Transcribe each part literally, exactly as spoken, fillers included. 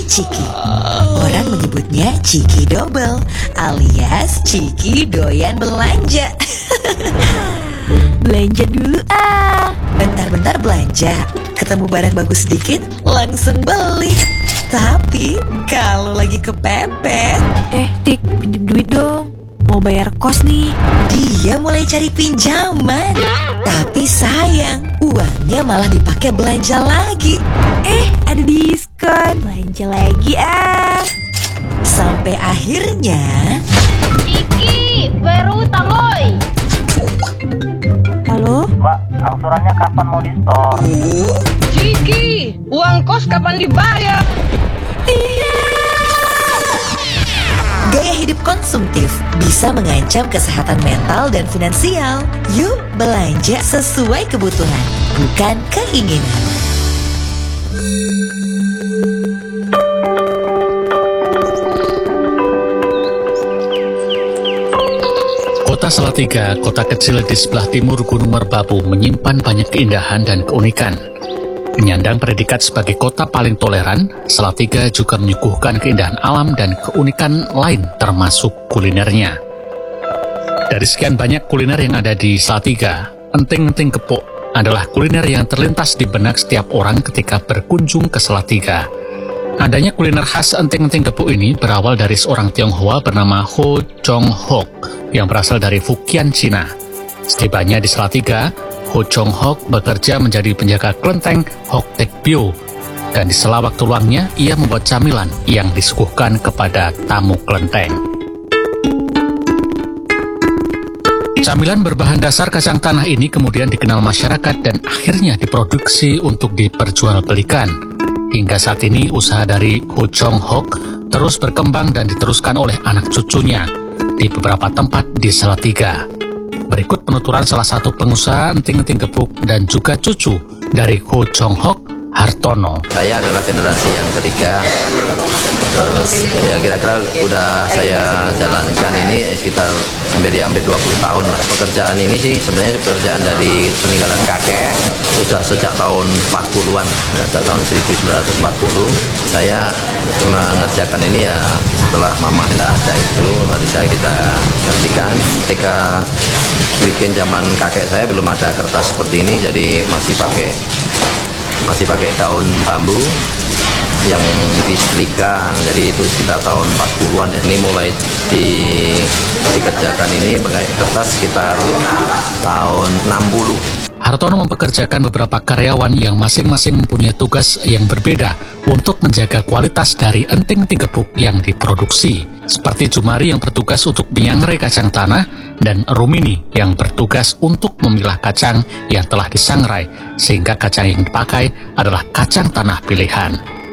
Ciki. Orang menyebutnya Ciki Double alias Ciki doyan belanja. Belanja dulu ah. Bentar-bentar belanja, ketemu barang bagus sedikit, langsung beli. Tapi kalau lagi kepepet, Eh Tik, pinjem duit dong, mau bayar kos nih. dia mulai cari pinjaman. Tapi sayang, uangnya malah dipakai belanja lagi. Eh ada diskon, belanja lagi ah. Sampai akhirnya Iki, baru utang oi. Halo? Mbak, angsurannya kapan mau di-store? Ciki, uang kos kapan dibayar? gaya hidup konsumtif bisa mengancam kesehatan mental dan finansial. Yuk belanja sesuai kebutuhan, bukan keinginan. Kota Salatiga, kota kecil di sebelah timur Gunung Merbabu, menyimpan banyak keindahan dan keunikan. Menyandang predikat sebagai kota paling toleran, Salatiga juga menyuguhkan keindahan alam dan keunikan lain termasuk kulinernya. Dari sekian banyak kuliner yang ada di Salatiga, enting-enting gepuk adalah kuliner yang terlintas di benak setiap orang ketika berkunjung ke Salatiga. Adanya kuliner khas enting-enting gepuk ini berawal dari seorang Tionghoa bernama Ho Chong Hok yang berasal dari Fukian, Cina. Setibanya di Salatiga, Ho Chong Hok bekerja menjadi penjaga kelenteng Hok Tek Bio, dan di sela waktu luangnya ia membuat camilan yang disuguhkan kepada tamu kelenteng. Camilan berbahan dasar kacang tanah ini kemudian dikenal masyarakat dan akhirnya diproduksi untuk diperjualbelikan. Hingga saat ini usaha dari Ho Chong Hok terus berkembang dan diteruskan oleh anak cucunya di beberapa tempat di Salatiga. Berikut penuturan salah satu pengusaha enting-enting gepuk dan juga cucu dari Ho Chong Hok, Hartono. Saya adalah generasi yang ketiga. Terus ya kira-kira udah saya jalankan ini sekitar sampai di hampir dua puluh tahun lah. Pekerjaan ini sih sebenarnya pekerjaan dari peninggalan kakek. Sudah sejak tahun empat puluhan, sejak tahun seribu sembilan ratus empat puluh. Saya mengerjakan ini ya setelah mama tidak ada itu, baru saya kita gantikan. Ketika bikin zaman kakek saya belum ada kertas seperti ini, jadi masih pakai masih pakai daun bambu yang disetrika. Jadi itu sekitar tahun empat puluhan. Ini mulai di, dikerjakan ini pakai kertas sekitar tahun enam puluh. Hartono mempekerjakan beberapa karyawan yang masing-masing mempunyai tugas yang berbeda untuk menjaga kualitas dari enting-enting gepuk yang diproduksi, seperti Jumari yang bertugas untuk menyangrai kacang tanah dan Rumini yang bertugas untuk memilah kacang yang telah disangrai sehingga kacang yang dipakai adalah kacang tanah pilihan.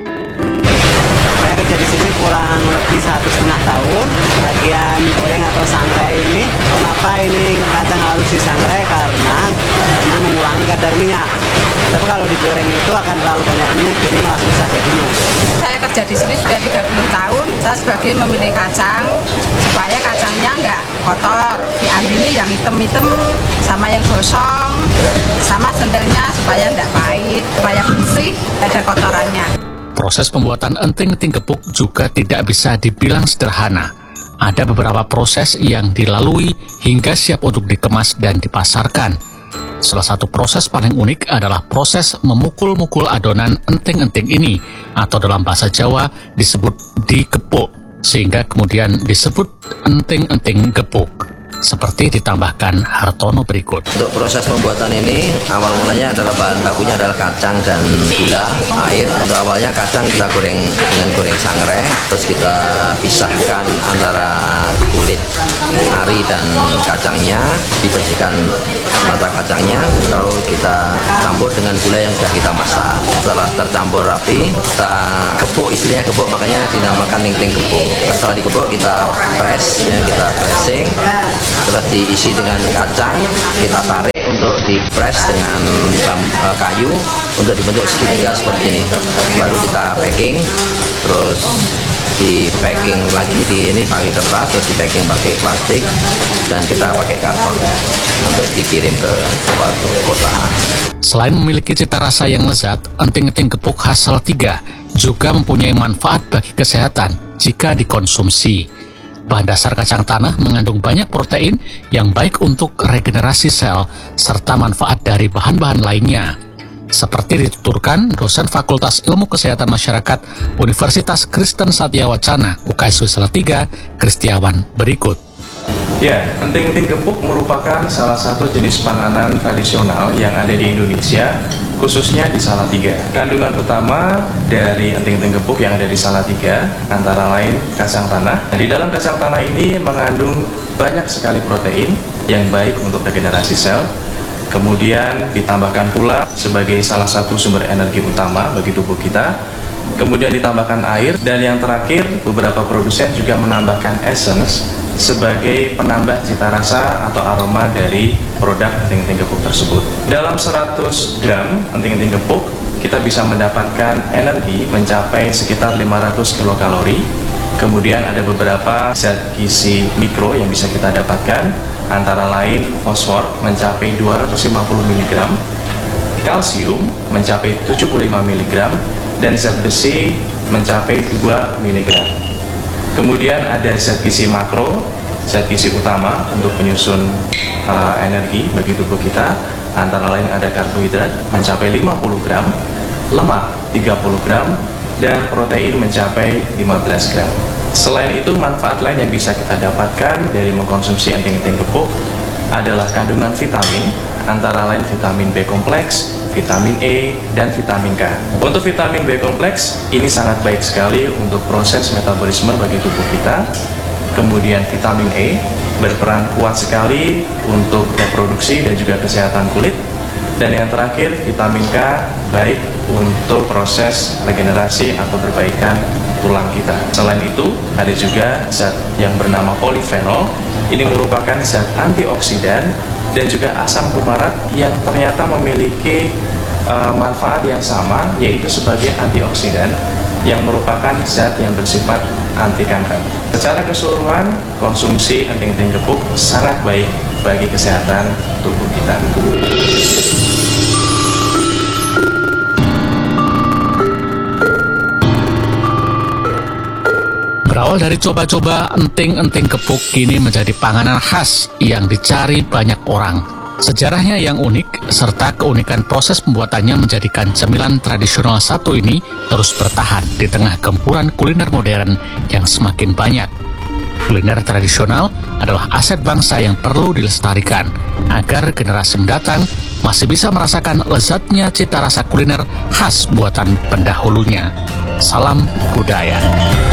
Saya kerja di sini kurang lebih satu setengah tahun. Bagian goreng atau sangrai ini, kenapa ini kacang harus disangrai? Karena ini mengurangi kadar minyak. Tapi kalau digoreng itu akan terlalu banyak minyak, jadi malah susah jadinya. Saya kerja di sini sudah tiga puluh tahun. Saya sebagai memilih kacang supaya kacangnya nggak kotor. Diambil yang hitam-hitam sama yang gosong, sama sendernya supaya nggak pahit, supaya bersih, ada kotorannya. Proses pembuatan enting-enting gepuk juga tidak bisa dibilang sederhana. Ada beberapa proses yang dilalui hingga siap untuk dikemas dan dipasarkan. Salah satu proses paling unik adalah proses memukul-mukul adonan enting-enting ini, atau dalam bahasa Jawa disebut digepuk, sehingga kemudian disebut enting-enting gepuk. Seperti ditambahkan Hartono berikut. Untuk proses pembuatan ini, awal mulanya adalah bahan bakunya adalah kacang dan gula, air. Untuk awalnya kacang kita goreng dengan goreng sangrai, terus kita pisahkan antara kulit ari dan kacangnya, dibersihkan mata kacangnya, lalu kita campur dengan gula yang sudah kita masak. Setelah tercampur rapi, kita gepuk, istilahnya gepuk, makanya dinamakan enting gepuk. Setelah digepuk kita press, ya, kita pressing. Setelah diisi dengan kacang, kita tarik untuk di press dengan uh, kayu untuk dibentuk segitiga seperti ini. Baru kita packing, terus di packing lagi di ini pakai kertas, terus di packing pakai plastik, dan kita pakai karton untuk dikirim ke suatu kota. Selain memiliki cita rasa yang lezat, enting-enting gepuk khas Salatiga juga mempunyai manfaat bagi kesehatan jika dikonsumsi. Bahan dasar kacang tanah mengandung banyak protein yang baik untuk regenerasi sel serta manfaat dari bahan-bahan lainnya. Seperti dituturkan dosen Fakultas Ilmu Kesehatan Masyarakat Universitas Kristen Satya Wacana U K S W Salatiga, Kristiawan berikut. Ya, enting-enting gepuk merupakan salah satu jenis panganan tradisional yang ada di Indonesia, khususnya di Salatiga. Kandungan utama dari enting-enting gepuk yang ada di Salatiga antara lain kacang tanah. Di dalam kacang tanah ini mengandung banyak sekali protein yang baik untuk regenerasi sel. Kemudian ditambahkan pula sebagai salah satu sumber energi utama bagi tubuh kita. Kemudian ditambahkan air, dan yang terakhir beberapa produsen juga menambahkan essence sebagai penambah cita rasa atau aroma dari produk enting-enting gepuk tersebut. Dalam seratus gram enting-enting gepuk kita bisa mendapatkan energi mencapai sekitar lima ratus kilokalori. Kemudian ada beberapa zat gizi mikro yang bisa kita dapatkan, antara lain fosfor mencapai dua ratus lima puluh miligram, kalsium mencapai tujuh puluh lima miligram, dan zat besi mencapai dua miligram. Kemudian ada zat gizi makro, zat gizi utama untuk penyusun uh, energi bagi tubuh kita, antara lain ada karbohidrat mencapai lima puluh gram, lemak tiga puluh gram, dan protein mencapai lima belas gram. Selain itu, manfaat lain yang bisa kita dapatkan dari mengkonsumsi enting-enting gepuk adalah kandungan vitamin, antara lain vitamin B kompleks, vitamin E, dan vitamin K. Untuk vitamin B kompleks, ini sangat baik sekali untuk proses metabolisme bagi tubuh kita. Kemudian vitamin E berperan kuat sekali untuk reproduksi dan juga kesehatan kulit. Dan yang terakhir, vitamin K baik untuk proses regenerasi atau perbaikan tulang kita. Selain itu, ada juga zat yang bernama polifenol. Ini merupakan zat antioksidan dan juga asam fumarat yang ternyata memiliki uh, manfaat yang sama, yaitu sebagai antioksidan yang merupakan zat yang bersifat anti kanker. Secara keseluruhan, konsumsi enting-enting gepuk sangat baik bagi kesehatan tubuh kita. Berawal dari coba-coba, enting-enting gepuk kini menjadi panganan khas yang dicari banyak orang. Sejarahnya yang unik, serta keunikan proses pembuatannya menjadikan cemilan tradisional satu ini terus bertahan di tengah gempuran kuliner modern yang semakin banyak. Kuliner tradisional adalah aset bangsa yang perlu dilestarikan, agar generasi mendatang masih bisa merasakan lezatnya cita rasa kuliner khas buatan pendahulunya. Salam budaya.